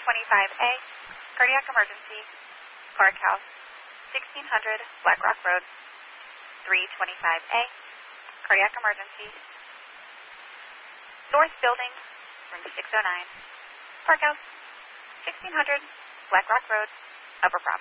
325A, cardiac emergency, Park House, 1600 Black Rock Road. 325A, cardiac emergency, North Building, room 609, Park House, 1600 Black Rock Road, Upper Providence.